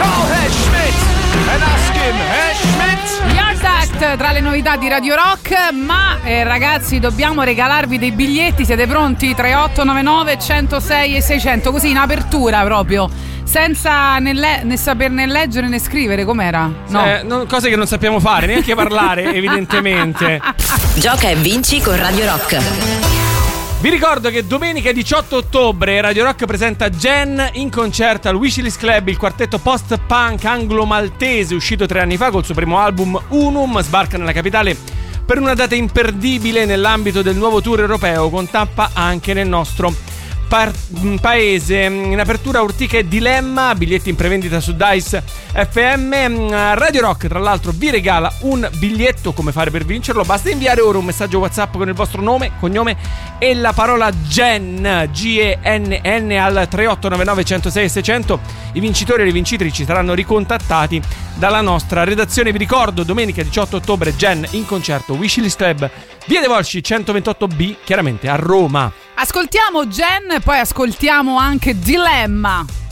Call Herr Schmidt and ask him, Herr Schmidt. Yard Act tra le novità di Radio Rock, ma ragazzi dobbiamo regalarvi dei biglietti, siete pronti? 3899 106 e 600, così in apertura proprio, senza né saper né leggere né scrivere, com'era? No. Cose che non sappiamo fare, neanche parlare evidentemente. Gioca e vinci con Radio Rock. Vi ricordo che domenica 18 ottobre Radio Rock presenta Gen in concerto al Wishlist Club, il quartetto post-punk anglo-maltese uscito 3 anni fa col suo primo album Unum. Sbarca nella capitale per una data imperdibile nell'ambito del nuovo tour europeo, con tappa anche nel nostro paese. In apertura Urtica e Dilemma, biglietti in prevendita su Dice FM. Radio Rock tra l'altro vi regala un biglietto. Come fare per vincerlo? Basta inviare ora un messaggio WhatsApp con il vostro nome, cognome e la parola GEN, GENN al 3899 106 600. I vincitori e le vincitrici saranno ricontattati dalla nostra redazione. Vi ricordo, domenica 18 ottobre Gen in concerto, Wishlist Club, Via dei Volsci 128B, chiaramente a Roma. Ascoltiamo Gen e poi ascoltiamo anche Dilemma.